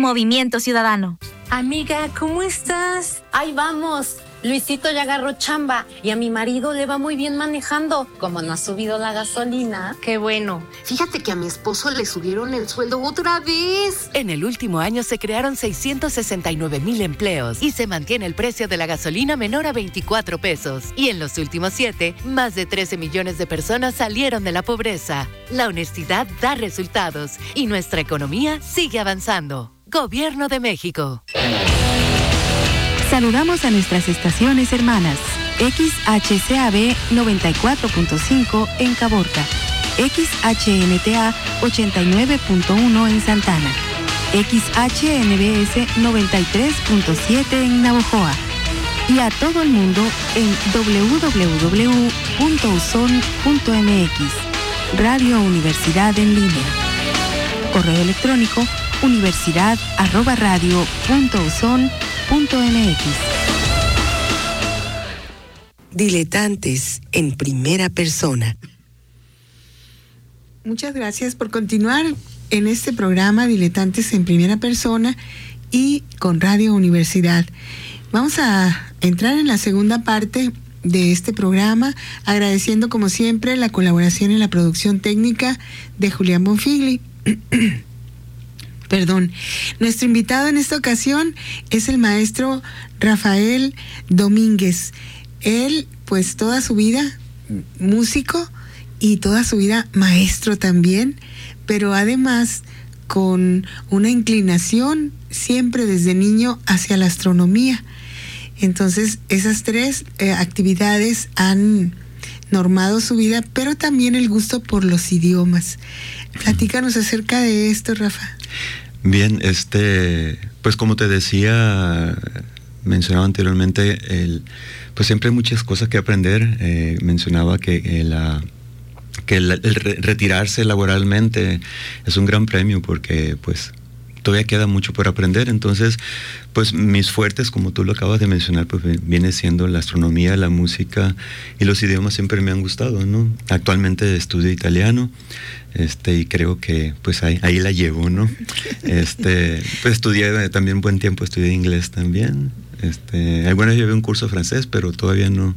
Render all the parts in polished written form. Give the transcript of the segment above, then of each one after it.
Movimiento Ciudadano. Amiga, ¿cómo estás? Ahí vamos. Luisito ya agarró chamba y a mi marido le va muy bien manejando. Como no ha subido la gasolina. Qué bueno. Fíjate que a mi esposo le subieron el sueldo otra vez. En el último año se crearon 669,000 empleos y se mantiene el precio de la gasolina menor a 24 pesos. Y en los últimos 7, más de 13 millones de personas salieron de la pobreza. La honestidad da resultados y nuestra economía sigue avanzando. Gobierno de México. Saludamos a nuestras estaciones hermanas. XHCAB 94.5 en Caborca. XHNTA 89.1 en Santana. XHNBS 93.7 en Navojoa. Y a todo el mundo en www.uson.mx. Radio Universidad en línea. Correo electrónico universidad@radio.uson.mx. Diletantes en primera persona. Muchas gracias por continuar en este programa Diletantes en primera persona y con Radio Universidad. Vamos a entrar en la segunda parte de este programa, agradeciendo como siempre la colaboración en la producción técnica de Julián Bonfigli. Perdón. Nuestro invitado en esta ocasión es el maestro Rafael Domínguez. Él, pues toda su vida músico y toda su vida maestro también, pero además con una inclinación siempre desde niño hacia la astronomía. Entonces, esas tres actividades han normado su vida, pero también el gusto por los idiomas. Platícanos acerca de esto, Rafa. Bien, pues como te decía, mencionaba anteriormente, pues siempre hay muchas cosas que aprender. Mencionaba que el retirarse laboralmente es un gran premio porque pues todavía queda mucho por aprender. Entonces, pues mis fuertes, como tú lo acabas de mencionar, pues viene siendo la astronomía, la música y los idiomas siempre me han gustado, ¿no? Actualmente estudio italiano, y creo que pues ahí la llevo, ¿no? Pues estudié también buen tiempo, estudié inglés también. Alguna vez llevé un curso de francés, pero todavía no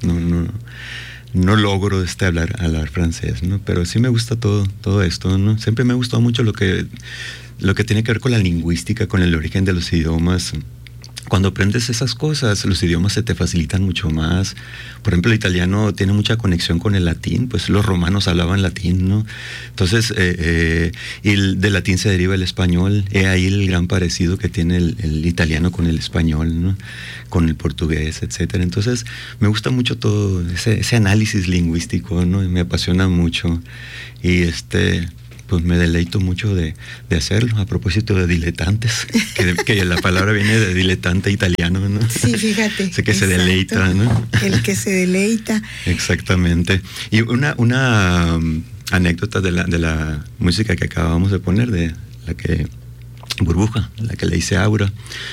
logro hablar francés, ¿no? Pero sí me gusta todo esto, ¿no? Siempre me ha gustado mucho lo que tiene que ver con la lingüística, con el origen de los idiomas. Cuando aprendes esas cosas, los idiomas se te facilitan mucho más. Por ejemplo, el italiano tiene mucha conexión con el latín, pues los romanos hablaban latín, ¿no? Entonces, y del latín se deriva el español. He ahí el gran parecido que tiene el italiano con el español, ¿no? Con el portugués, etcétera. Entonces, me gusta mucho todo ese análisis lingüístico, ¿no? Y me apasiona mucho. Y pues me deleito mucho de hacerlo. A propósito de diletantes, que la palabra viene de diletante italiano, ¿no? Sí, fíjate. Sé que se deleita, ¿no? El que se deleita. Exactamente. Y una anécdota de la música que acabamos de poner, de la que Burbuja, la que le hice Aura.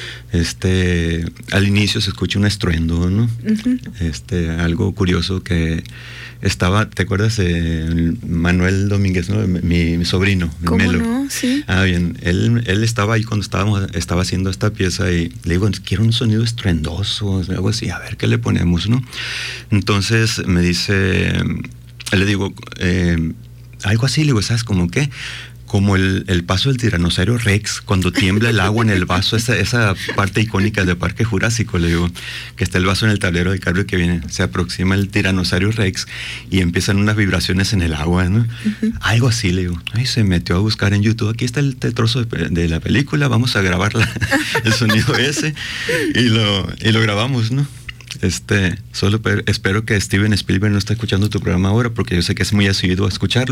Al inicio se escucha un estruendo, ¿no? Uh-huh. Algo curioso que estaba, ¿te acuerdas? Manuel Domínguez, ¿no? Mi sobrino, ¿Cómo Melo. no? Sí. Ah, bien. Él estaba ahí cuando estaba haciendo esta pieza y le digo, quiero un sonido estruendoso, algo así, a ver qué le ponemos, ¿no? Entonces me dice, le digo, algo así, le digo, ¿sabes cómo qué? Como el paso del tiranosaurio Rex, cuando tiembla el agua en el vaso, esa parte icónica del Parque Jurásico, le digo, que está el vaso en el tablero de carro y que viene, se aproxima el tiranosaurio Rex y empiezan unas vibraciones en el agua, ¿no? Uh-huh. Algo así, le digo. Ay, se metió a buscar en YouTube, aquí está el trozo de la película, vamos a grabar el sonido ese, y lo grabamos, ¿no? Solo espero que Steven Spielberg no esté escuchando tu programa ahora, porque yo sé que es muy asiduo a escucharlo.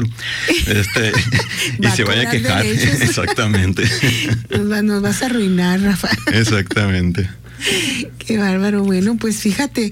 Y se vaya a quejar. Exactamente. Nos vas a arruinar, Rafa. Exactamente. Qué bárbaro. Bueno, pues fíjate,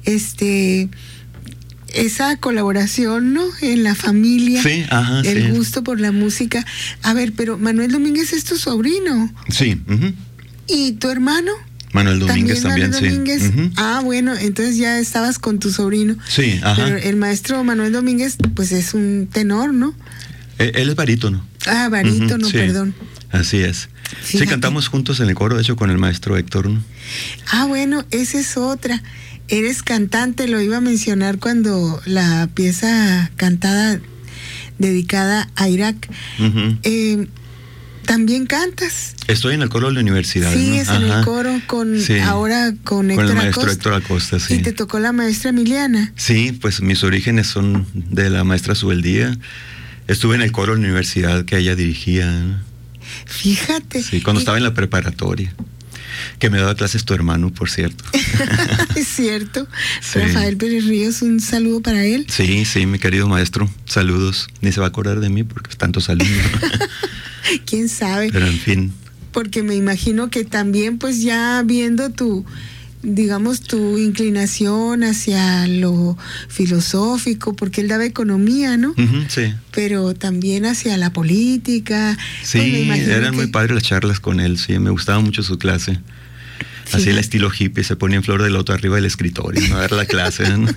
esa colaboración, ¿no? En la familia. Sí, ajá, el gusto por la música. A ver, pero Manuel Domínguez es tu sobrino. Sí. Uh-huh. ¿Y tu hermano? Manuel Domínguez también, Manuel Domínguez. Sí. Uh-huh. Ah, bueno, entonces ya estabas con tu sobrino. Sí, ajá. Pero el maestro Manuel Domínguez, pues es un tenor, ¿no? Él es barítono. Ah, barítono, uh-huh, sí. Perdón. Así es. Fíjate. Sí, cantamos juntos en el coro, de hecho, con el maestro Héctor, ¿no? Bueno, esa es otra. Eres cantante, lo iba a mencionar cuando la pieza cantada dedicada a Irak. Uh-huh. También cantas. Estoy en el coro de la universidad. Sí, ¿no? es en el coro ahora con Héctor el maestro Acosta. Héctor Acosta, sí. Y te tocó la maestra Emiliana. Sí, pues mis orígenes son de la maestra Subeldía. Estuve en el coro de la universidad que ella dirigía, ¿no? Fíjate. Sí, cuando estaba en la preparatoria. Que me daba clases tu hermano, por cierto. Es cierto. Sí. Rafael Pérez Ríos, un saludo para él. Sí, mi querido maestro. Saludos. Ni se va a acordar de mí porque tantos alumnos. ¿Quién sabe? Pero en fin. Porque me imagino que también, pues ya viendo tu inclinación hacia lo filosófico, porque él daba economía, ¿no? Uh-huh, sí. Pero también hacia la política. Sí, pues me imagino eran muy padres las charlas con él, sí, me gustaba mucho su clase. Así Sí. el estilo hippie, se ponía en flor de loto arriba del escritorio, ¿no? A dar la clase, ¿no?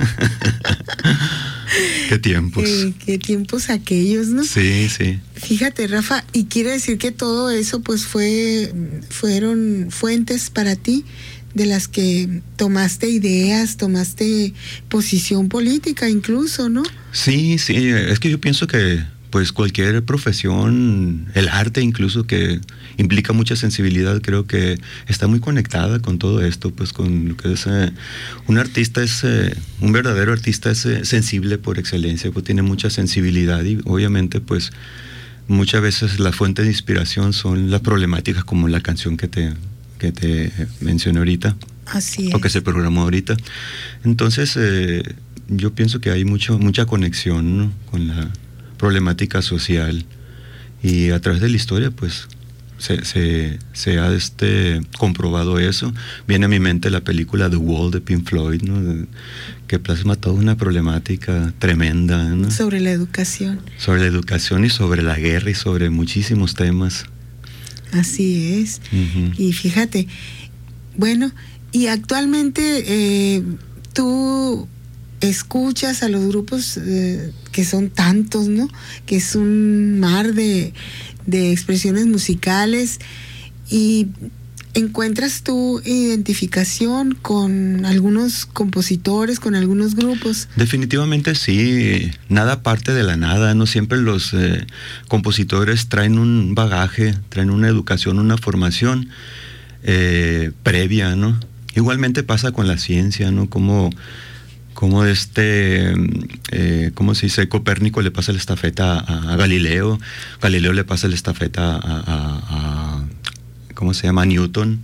Qué tiempos. Qué tiempos aquellos, ¿no? Sí. Fíjate, Rafa, y quiere decir que todo eso pues fueron fuentes para ti de las que tomaste ideas, tomaste posición política incluso, ¿no? Sí, es que yo pienso que pues cualquier profesión, el arte incluso, que implica mucha sensibilidad, creo que está muy conectada con todo esto, pues con lo que es un artista, un verdadero artista es sensible por excelencia, pues tiene mucha sensibilidad y obviamente pues muchas veces la fuente de inspiración son las problemáticas como la canción que te mencioné ahorita. Así es. O que se programó ahorita. Entonces yo pienso que hay mucha conexión, ¿no? Con la problemática social y a través de la historia pues se ha comprobado eso. Viene a mi mente la película The Wall de Pink Floyd, ¿no? Que plasma toda una problemática tremenda, ¿no? Sobre la educación. Sobre la educación y sobre la guerra y sobre muchísimos temas. Así es. Uh-huh. Y fíjate, bueno, y actualmente tú escuchas a los grupos que son tantos, ¿no? Que es un mar de expresiones musicales, y ¿encuentras tu identificación con algunos compositores, con algunos grupos? Definitivamente sí, nada parte de la nada, no siempre los compositores traen un bagaje, traen una educación, una formación previa, ¿no? Igualmente pasa con la ciencia, ¿no? Como ¿cómo se dice? Copérnico le pasa la estafeta a Galileo, Galileo le pasa la estafeta a ¿cómo se llama? Newton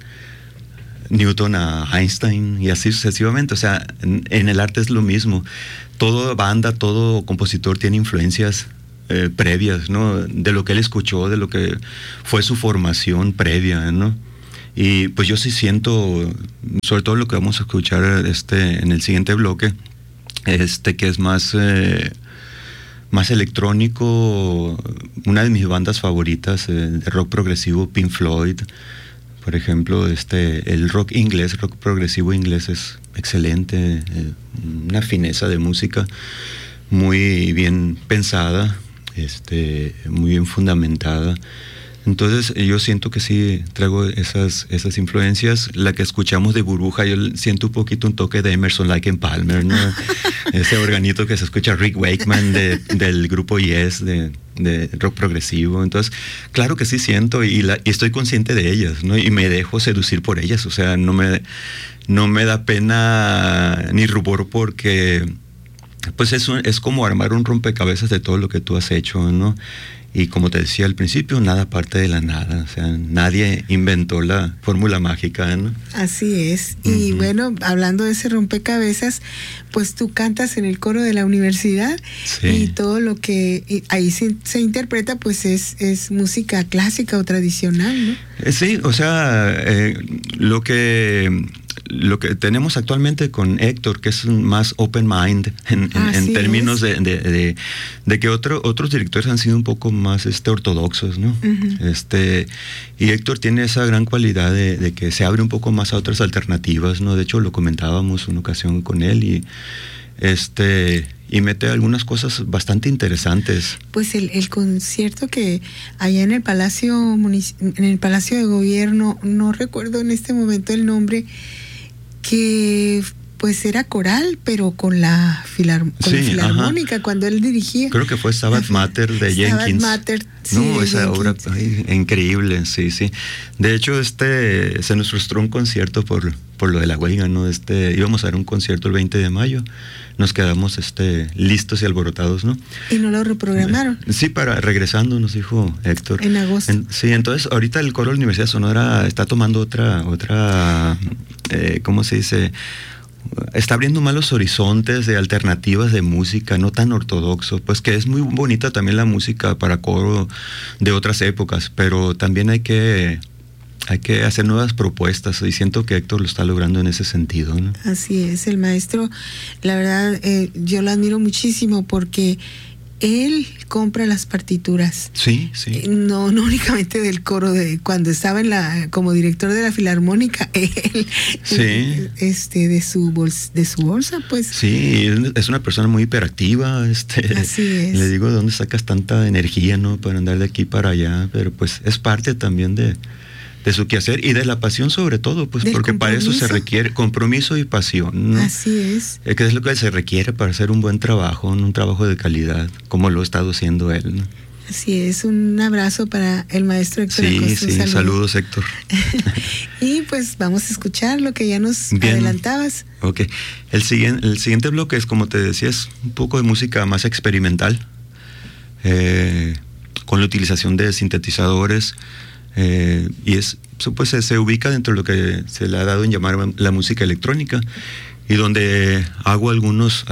a Einstein, y así sucesivamente. O sea, en el arte es lo mismo. Toda banda, todo compositor tiene influencias previas, ¿no? De lo que él escuchó, de lo que fue su formación previa, ¿no? Y pues yo sí siento, sobre todo lo que vamos a escuchar en el siguiente bloque, que es más electrónico. Una de mis bandas favoritas de rock progresivo, Pink Floyd, por ejemplo, el rock progresivo inglés es excelente, una fineza de música muy bien pensada, muy bien fundamentada. Entonces yo siento que sí traigo esas influencias. La que escuchamos de Burbuja, yo siento un poquito un toque de Emerson, Lake and Palmer, ¿no? Ese organito que se escucha, Rick Wakeman del grupo Yes, de rock progresivo. Entonces, claro que sí siento y estoy consciente de ellas, ¿no? Y me dejo seducir por ellas. O sea, no me da pena ni rubor, porque pues es como armar un rompecabezas de todo lo que tú has hecho, ¿no? Y como te decía al principio, nada parte de la nada, o sea, nadie inventó la fórmula mágica, ¿no? Así es. Y bueno, hablando de ese rompecabezas, pues tú cantas en el coro de la universidad, sí. Y todo lo que ahí se interpreta, pues es música clásica o tradicional, ¿no? Sí, o sea, lo que tenemos actualmente con Héctor, que es más open mind en términos de que otros directores han sido un poco más ortodoxos, ¿no? Uh-huh. Y Héctor tiene esa gran cualidad de que se abre un poco más a otras alternativas, ¿no? De hecho, lo comentábamos una ocasión con él, y mete algunas cosas bastante interesantes. Pues el concierto que allá en el Palacio de Gobierno, no recuerdo en este momento el nombre, que pues era coral, pero con la filarmónica, cuando él dirigía. Creo que fue Stabat Mater de Jenkins. Stabat Mater, sí, no, de esa Jenkins. obra increíble, sí. De hecho, se nos frustró un concierto por lo de la huelga, ¿no? Íbamos a dar un concierto el 20 de mayo. Nos quedamos listos y alborotados, ¿no? Y no lo reprogramaron. Sí, regresando, nos dijo Héctor. En agosto. Sí, entonces ahorita el coro de la Universidad de Sonora está tomando otra ¿cómo se dice? Está abriendo más los horizontes de alternativas de música, no tan ortodoxo, pues que es muy bonita también la música para coro de otras épocas, pero también hay que hacer nuevas propuestas, y siento que Héctor lo está logrando en ese sentido, ¿no? Así es, el maestro, la verdad, yo lo admiro muchísimo porque él compra las partituras. Sí. No únicamente del coro, cuando estaba como director de la Filarmónica, él, de su bolsa, pues. Sí, es una persona muy hiperactiva, Así es. Le digo, ¿de dónde sacas tanta energía, no? Para andar de aquí para allá, pero pues es parte también de su quehacer y de la pasión sobre todo, pues, porque para eso se requiere compromiso y pasión, ¿no? Así es. Que es lo que se requiere para hacer un buen trabajo, un trabajo de calidad, como lo ha estado haciendo él, ¿no? Así es, un abrazo para el maestro Héctor Acosta. Sí, saludos, Héctor. Y pues vamos a escuchar lo que ya nos adelantabas. Ok, el siguiente bloque es, como te decía, es un poco de música más experimental, con la utilización de sintetizadores, y pues se ubica dentro de lo que se le ha dado en llamar la música electrónica, y donde hago algunos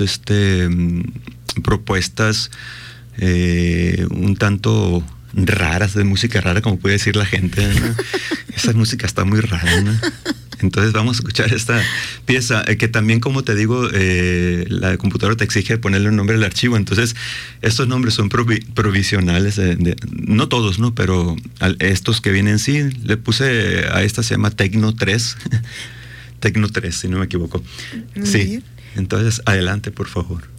propuestas un tanto raras, de música rara, como puede decir la gente, ¿no? Esa música está muy rara, ¿no? Entonces vamos a escuchar esta pieza, que también, como te digo, la computadora te exige ponerle un nombre al archivo. Entonces estos nombres son provisionales, no todos, ¿no? Pero estos que vienen, sí, le puse a esta, se llama Tecno 3 Tecno 3, si no me equivoco. Sí, entonces adelante, por favor.